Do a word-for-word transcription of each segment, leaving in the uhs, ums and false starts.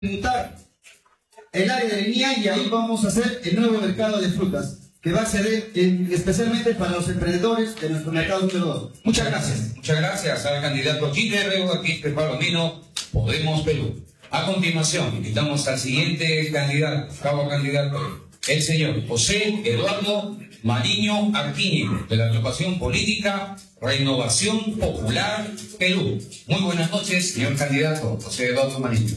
limitar el área de línea y ahí vamos a hacer el nuevo mercado de frutas, que va a ser en, especialmente para los emprendedores de nuestro mercado número dos. Muchas gracias. Muchas gracias al candidato Chile Reguaquiste Palomino, Podemos Perú. A continuación, invitamos al siguiente candidato, cabo candidato, el señor José Eduardo Mariño Arquíñigo, de la agrupación política Renovación Popular Perú. Muy buenas noches, señor candidato José Eduardo Mariño.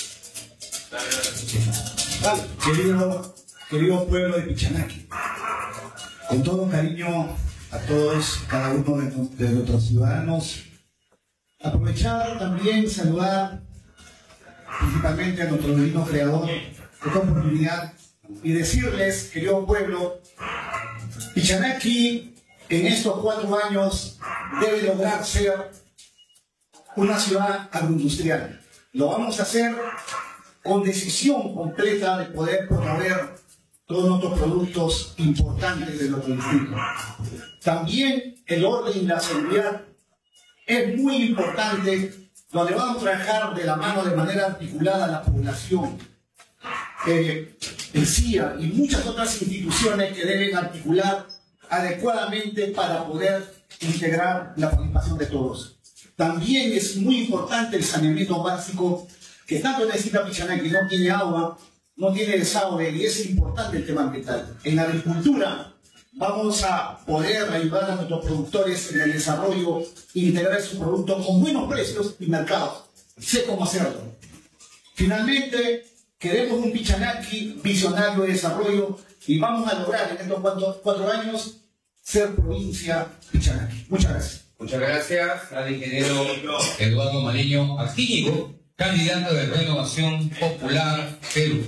Vale, querido, querido pueblo de Pichanaki, con todo cariño a todos, cada uno de, de nuestros ciudadanos, aprovechar también saludar principalmente a nuestro divino creador de esta oportunidad y decirles, querido pueblo, Pichanaki en estos cuatro años debe lograr ser una ciudad agroindustrial. Lo vamos a hacer con decisión completa de poder promover todos nuestros productos importantes de nuestro distrito. También el orden y la seguridad es muy importante, donde vamos a trabajar de la mano de manera articulada a la población, eh, el C I A y muchas otras instituciones que deben articular adecuadamente para poder integrar la participación de todos. También es muy importante el saneamiento básico, que tanto necesita Pichanaki, no tiene agua, no tiene desagüe, y es importante el tema ambiental. En la agricultura vamos a poder ayudar a nuestros productores en el desarrollo e integrar sus productos con buenos precios y mercados. Sé cómo hacerlo. Finalmente, queremos un Pichanaki visionario de desarrollo y vamos a lograr en estos cuatro, cuatro años ser provincia Pichanaki. Muchas gracias. Muchas gracias al ingeniero Eduardo Mariño Arquíñigo, candidato de Renovación Popular Perú.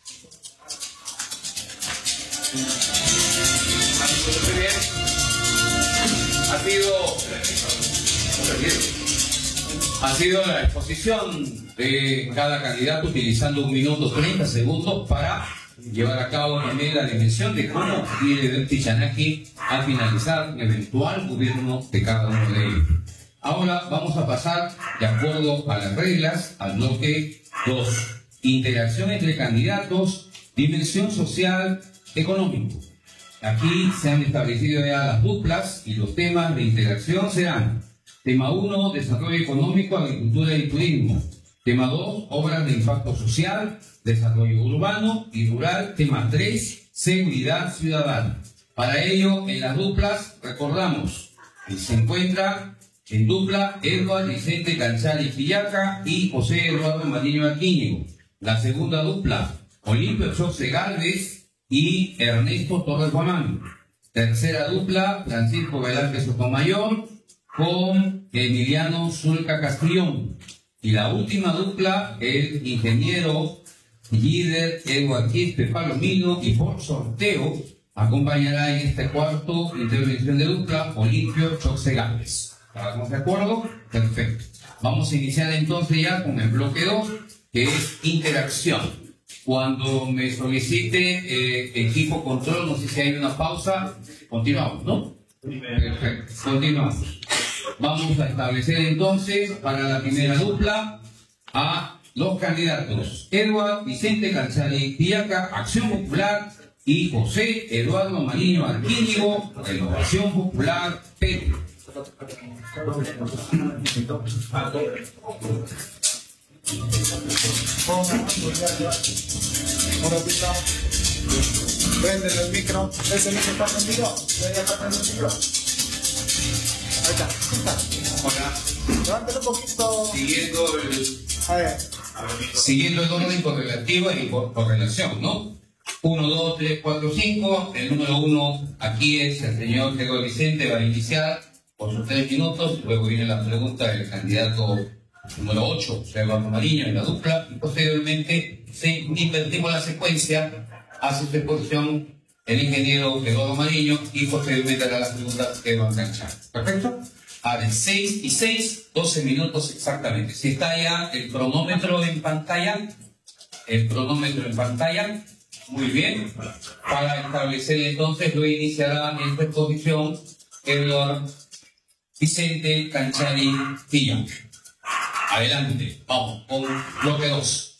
Muy bien. Ha sido, ha sido la exposición de cada candidato utilizando un minuto treinta segundos para llevar a cabo también la dimensión de cómo quiere ver Pichanaki al finalizar el eventual gobierno de cada uno de ellos. Ahora vamos a pasar, de acuerdo a las reglas, al bloque dos. Interacción entre candidatos, dimensión social, económico. Aquí se han establecido ya las duplas y los temas de interacción serán: tema uno, desarrollo económico, agricultura y turismo; tema dos, obras de impacto social, desarrollo urbano y rural; tema tres, seguridad ciudadana. Para ello, en las duplas, recordamos que se encuentra en dupla Edward Vicente Canchari Pillaca y José Eduardo Mariño Arquíñigo. La segunda dupla, Olimpio Choxe Galvez y Ernesto Torres Guamán. Tercera dupla, Francisco Velázquez Sotomayor con Emiliano Zulca Castrillón. Y la última dupla, el ingeniero líder Edward Quispe Palomino, y por sorteo acompañará en este cuarto intervención de dupla Olimpio Choxe Galvez. ¿Estamos de acuerdo? Perfecto. Vamos a iniciar entonces ya con el bloque dos, que es interacción. Cuando me solicite eh, equipo control, no sé si hay una pausa, continuamos, ¿no? Perfecto, continuamos. Vamos a establecer entonces para la primera dupla a los candidatos Edward Vicente Canchari Pillaca, Acción Popular, y José Eduardo Mariño Arquíñigo, Renovación Popular Perú. Préndele el micro. Ese micro está prendido. Debería estar prendido el micro. Ahí está. Hola. Levántelo un poquito. Siguiendo el, A ver. siguiendo el orden correlativo y por correlación, ¿no? uno, dos, tres, cuatro, cinco. El número uno aquí es el señor Diego Vicente, va a iniciar por sus tres minutos. Luego viene la pregunta del candidato número ocho, José Eduardo Mariño, en la dupla. Y posteriormente se invertimos la secuencia, hace su exposición el ingeniero Eduardo Mariño y posteriormente hará las preguntas que van a enganchar. ¿Perfecto? A ver, seis y seis, doce minutos exactamente. Si está ya el cronómetro en pantalla, el cronómetro en pantalla, muy bien. Para establecer entonces, lo iniciará en su exposición Edward Vicente Canchari Pillaca. Adelante, vamos con bloque dos.